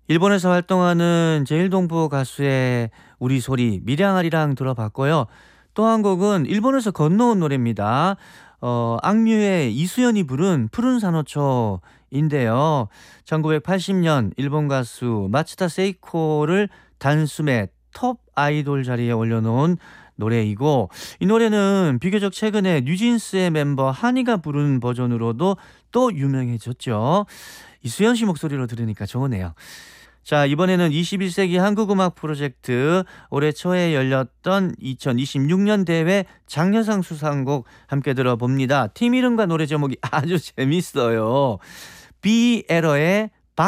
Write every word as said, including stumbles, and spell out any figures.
일본에서 활동하는 제일동포 가수의 우리 소리 미량아리랑 들어봤고요. 또 한 곡은 일본에서 건너온 노래입니다. 어 악뮤의 이수연이 부른 푸른 산호초인데요. 천구백팔십 년 일본 가수 마츠다 세이코를 단숨에 톱 아이돌 자리에 올려놓은 노래이고, 이 노래는 비교적 최근에 뉴진스의 멤버 한이가 부른 버전으로도 또 유명해졌죠. 이수연 씨 목소리로 들으니까 좋으네요. 자, 이번에는 이십일 세기 한국음악 프로젝트 올해 초에 열렸던 이천이십육 년 대회 장려상 수상곡 함께 들어봅니다. 팀 이름과 노래 제목이 아주 재밌어요. 비에러의